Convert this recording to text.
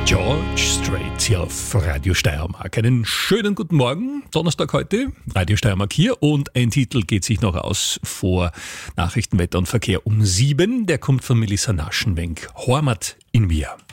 George Strait hier auf Radio Steiermark. Einen schönen guten Morgen, Donnerstag heute, Radio Steiermark hier, und ein Titel geht sich noch aus vor Nachrichten, Wetter und Verkehr um 7. Der kommt von Melissa Naschenwenk. Heimat in mir.